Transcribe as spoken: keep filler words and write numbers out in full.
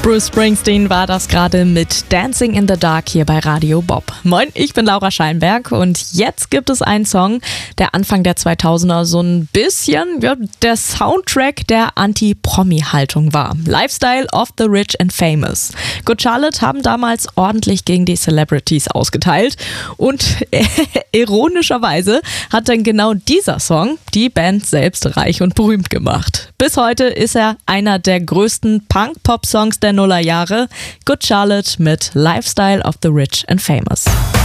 Bruce Springsteen war das gerade mit Dancing in the Dark hier bei Radio Bob. Moin, ich bin Laura Scheinberg und jetzt gibt es einen Song, der Anfang der zweitausender so ein bisschen ja, der Soundtrack der Anti-Promi-Haltung war. Lifestyle of the Rich and Famous. Good Charlotte haben damals ordentlich gegen die Celebrities ausgeteilt und äh, ironischerweise hat dann genau dieser Song die Band selbst reich und berühmt gemacht. Bis heute ist er einer der größten Punk-Pop-Songs der Nullerjahre. Good Charlotte mit Lifestyle of the Rich and Famous.